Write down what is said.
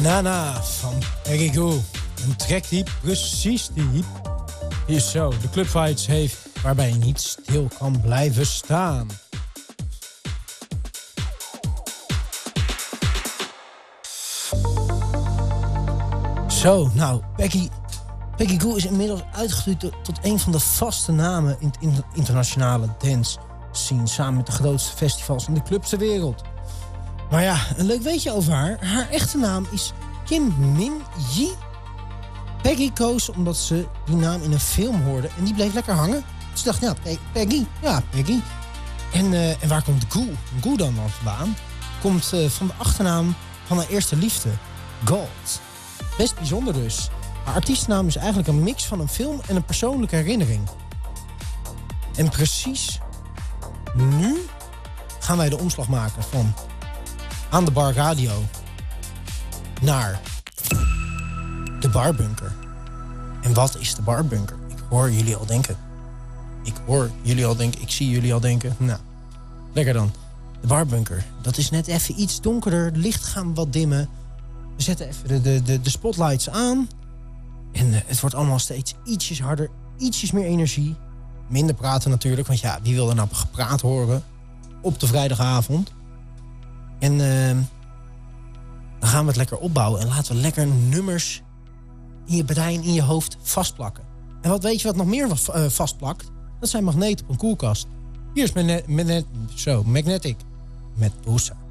Nana van Peggy Gou. Een track die precies diep hier zo de clubvibes heeft, waarbij je niet stil kan blijven staan. Zo, nou, Peggy Gou is inmiddels uitgegroeid tot een van de vaste namen in het internationale dance scene, samen met de grootste festivals en de clubs ter wereld. Maar ja, een leuk weetje over haar. Haar echte naam is Kim Min Ji. Peggy koos omdat ze die naam in een film hoorde en die bleef lekker hangen. Ze dacht, ja, Peggy. En waar komt Gou dan vandaan? Komt van de achternaam van haar eerste liefde, Gold. Best bijzonder dus. Haar artiestennaam is eigenlijk een mix van een film en een persoonlijke herinnering. En precies nu gaan wij de omslag maken van Aan de Bar Radio naar de Barbunker. En wat is de Barbunker? Ik hoor jullie al denken. Ik zie jullie al denken. Nou, lekker dan. De Barbunker. Dat is net even iets donkerder. De licht gaan wat dimmen. We zetten even de spotlights aan. En het wordt allemaal steeds ietsjes harder. Ietsjes meer energie. Minder praten natuurlijk. Want ja, wie wil er nou gepraat horen op de vrijdagavond? En dan gaan we het lekker opbouwen. En laten we lekker nummers in je brein, in je hoofd vastplakken. En wat weet je wat nog meer vastplakt? Dat zijn magneten op een koelkast. Hier is Magnetic met Boosa.